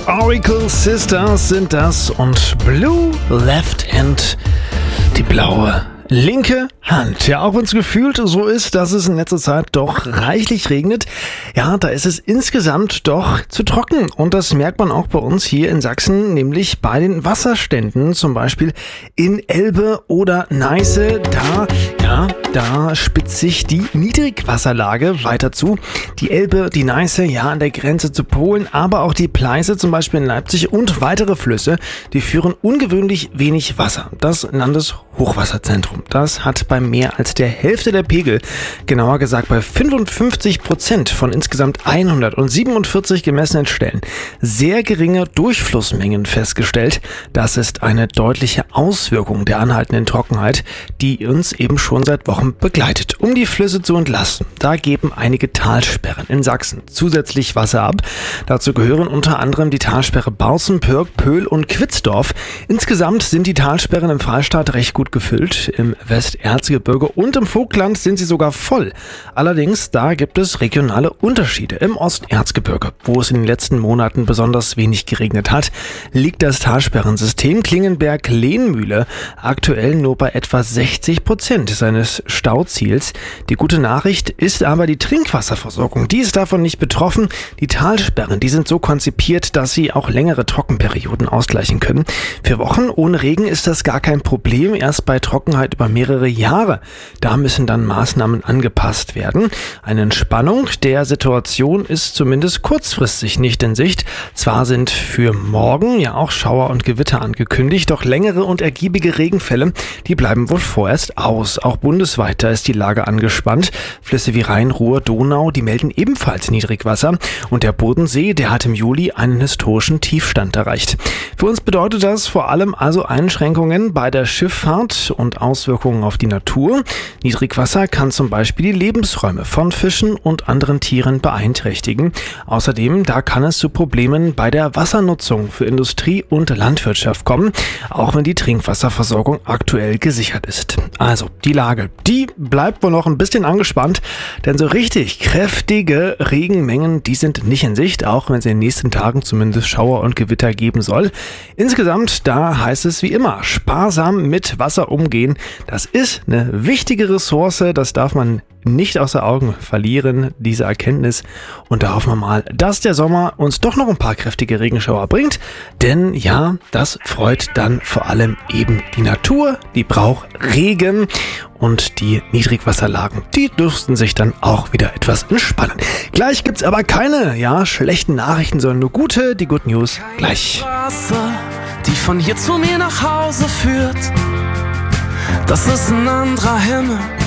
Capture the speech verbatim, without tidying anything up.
Oracle Sisters sind das und Blue Left Hand, die blaue linke Hand. Ja, auch wenn es gefühlt so ist, dass es in letzter Zeit doch reichlich regnet, ja, da ist es insgesamt doch zu trocken. Und das merkt man auch bei uns hier in Sachsen, nämlich bei den Wasserständen, zum Beispiel in Elbe oder Neiße. Da, ja, da spitzt sich die Niedrigwasserlage weiter zu. Die Elbe, die Neiße, ja, an der Grenze zu Polen, aber auch die Pleiße, zum Beispiel in Leipzig und weitere Flüsse, die führen ungewöhnlich wenig Wasser. Das Landeshochwasserzentrum, das hat bei mehr als der Hälfte der Pegel, genauer gesagt bei fünfundfünfzig Prozent von insgesamt hundertsiebenundvierzig gemessenen Stellen, sehr geringe Durchflussmengen festgestellt. Das ist eine deutliche Auswirkung der anhaltenden Trockenheit, die uns eben schon seit Wochen begleitet. Um die Flüsse zu entlasten, da geben einige Talsperren in Sachsen zusätzlich Wasser ab. Dazu gehören unter anderem die Talsperre Bautzen, Pürg, Pöhl und Quitzdorf. Insgesamt sind die Talsperren im Freistaat recht gut gefüllt. Im Westerzgebirge und im Vogtland sind sie sogar voll. Allerdings, da gibt es regionale Unterschiede. Im Osterzgebirge, wo es in den letzten Monaten besonders wenig geregnet hat, liegt das Talsperrensystem Klingenberg-Lehmühle aktuell nur bei etwa sechzig Prozent seines Stauziels. Die gute Nachricht ist aber die Trinkwasserversorgung. Die ist davon nicht betroffen. Die Talsperren, die sind so konzipiert, dass sie auch längere Trockenperioden ausgleichen können. Für Wochen ohne Regen ist das gar kein Problem. Erst bei Trockenheit über mehrere Jahre. Da müssen dann Maßnahmen angepasst werden. Eine Entspannung der Situation ist zumindest kurzfristig nicht in Sicht. Zwar sind für morgen ja auch Schauer und Gewitter angekündigt, doch längere und ergiebige Regenfälle, die bleiben wohl vorerst aus. Auch bundesweit, da ist die Lage angespannt. Flüsse wie Rhein, Ruhr, Donau, die melden ebenfalls Niedrigwasser. Und der Bodensee, der hat im Juli einen historischen Tiefstand erreicht. Für uns bedeutet das vor allem also Einschränkungen bei der Schifffahrt und Auswirkungen auf die Natur. Niedrigwasser kann zum Beispiel die Lebensräume von Fischen und anderen Tieren beeinträchtigen. Außerdem, da kann es zu Problemen bei der Wassernutzung für Industrie und Landwirtschaft kommen, auch wenn die Trinkwasserversorgung aktuell gesichert ist. Also, die Lage, die bleibt wohl noch ein bisschen angespannt, denn so richtig kräftige Regenmengen, die sind nicht in Sicht, auch wenn es in den nächsten Tagen zumindest Schauer und Gewitter geben soll. Insgesamt, da heißt es wie immer, sparsam mit Wasser umgehen. Das ist eine wichtige Ressource, das darf man nicht außer Augen verlieren, diese Erkenntnis. Und da hoffen wir mal, dass der Sommer uns doch noch ein paar kräftige Regenschauer bringt. Denn ja, das freut dann vor allem eben die Natur, die braucht Regen. Und die Niedrigwasserlagen, die dürften sich dann auch wieder etwas entspannen. Gleich gibt's aber keine, ja, schlechten Nachrichten, sondern nur gute, die Good News gleich. Straße, die von hier zu mir nach Hause führt. Das ist ein anderer Himmel.